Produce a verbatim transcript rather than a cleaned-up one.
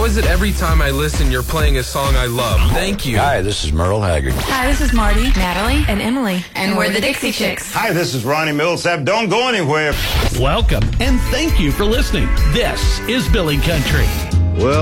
How is it every time I listen, you're playing a song I love? Thank you. Hi, this is Merle Haggard. Hi, this is Marty, Natalie, and Emily. And we're the Dixie Chicks. Hi, this is Ronnie Millsap. Don't go anywhere. Welcome, and thank you for listening. This is Billy Country. Well,